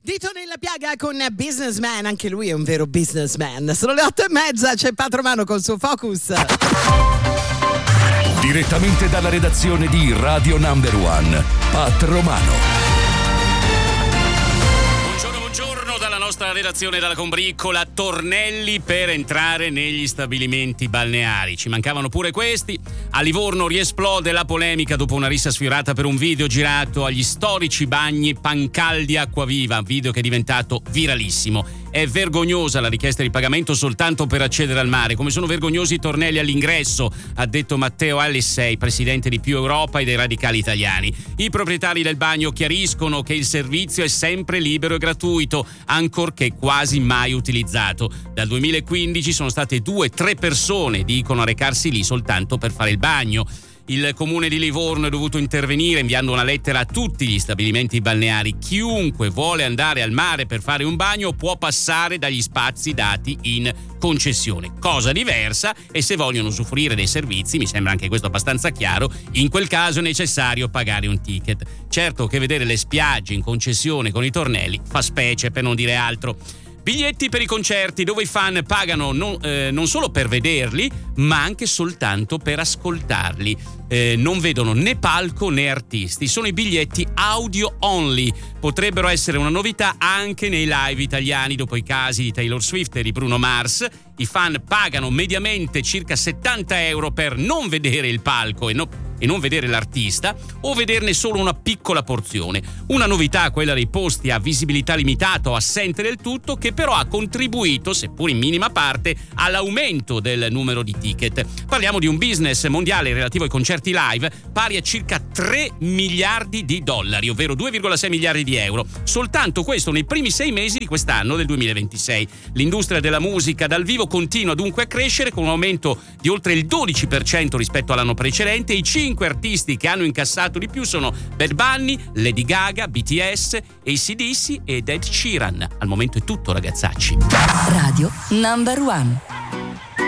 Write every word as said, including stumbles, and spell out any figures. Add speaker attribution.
Speaker 1: Tito Nella Piaga con Businessman, anche lui è un vero businessman. Sono le otto e mezza, c'è Patromano col suo Focus.
Speaker 2: Direttamente dalla redazione di Radio Number One, Patromano.
Speaker 3: Buongiorno dalla nostra redazione dalla combriccola, tornelli per entrare negli stabilimenti balneari. Ci mancavano pure questi. A Livorno riesplode la polemica dopo una rissa sfiorata per un video girato agli storici bagni Pancaldi Acquaviva, video che è diventato viralissimo. È vergognosa la richiesta di pagamento soltanto per accedere al mare, come sono vergognosi i tornelli all'ingresso, ha detto Matteo Alessei, presidente di Più Europa e dei Radicali Italiani. I proprietari del bagno chiariscono che il servizio è sempre libero e gratuito, ancorché quasi mai utilizzato. Dal duemilaquindici sono state due, tre persone, dicono, a recarsi lì soltanto per fare il bagno. Il comune di Livorno è dovuto intervenire inviando una lettera a tutti gli stabilimenti balneari. Chiunque vuole andare al mare per fare un bagno può passare dagli spazi dati in concessione. Cosa diversa e se vogliono usufruire dei servizi, mi sembra anche questo abbastanza chiaro, in quel caso è necessario pagare un ticket. Certo che vedere le spiagge in concessione con i tornelli fa specie, per non dire altro. Biglietti per i concerti dove i fan pagano non, eh, non solo per vederli, ma anche soltanto per ascoltarli. Eh, non vedono né palco né artisti, sono i biglietti audio only. Potrebbero essere una novità anche nei live italiani dopo i casi di Taylor Swift e di Bruno Mars. I fan pagano mediamente circa settanta euro per non vedere il palco e, no, e non vedere l'artista, o vederne solo una piccola porzione. Una novità, quella dei posti a visibilità limitata o assente del tutto, che però ha contribuito, seppur in minima parte, all'aumento del numero di ticket. Parliamo di un business mondiale relativo ai concerti live pari a circa tre miliardi di dollari, ovvero due virgola sei miliardi di euro. Soltanto questo nei primi sei mesi di quest'anno, del duemilaventisei. L'industria della musica dal vivo continua dunque a crescere con un aumento di oltre il dodici per cento rispetto all'anno precedente. I cinque artisti che hanno incassato di più sono Bad Bunny, Lady Gaga, B T S, A C D C ed Ed Sheeran. Al momento è tutto, ragazzacci.
Speaker 4: Radio Number One.